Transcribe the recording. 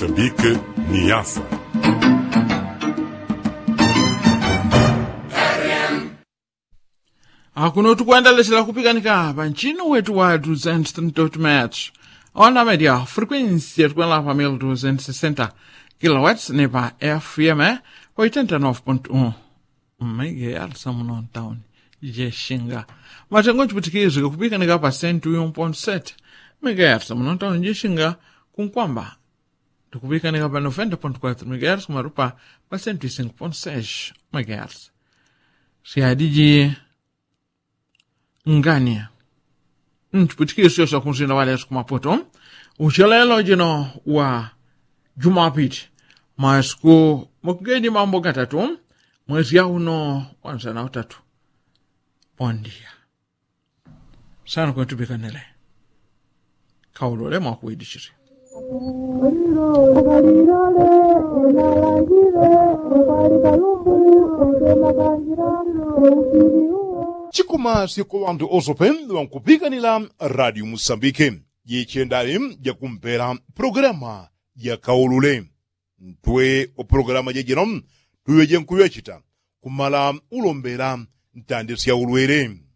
Moçambique, Niassa. Akuno kuendelea kupikanika panchini wetu wa 230 metros. Onda media frequência tukwela pa 1260 kW ne pa FM 89.1 MHz muno town jeshinga. Matengo chiputikizo kupikanika pa 101.7 MHz muno town jeshinga kunkwamba tukupikanika pa 90.4 MHz kumarupa pa 105.6 MHz. Siadiji ngania nchiputikiso cha kunzinda wale kumapoto uchelelo jino wa Jumapili masku mukugeni mambo gatatu mwezi ya uno wanza na utatu bondia sana kwa tubikanele kaulole mwakuidishiri Chikuma siku wandu ozopen wankupikanila Radio Moçambique yichendali jakumpera programa ya kaulule ntwe o programa jejenom tuyeje nkuyechita kumala ulombera ntandisi ya ulwere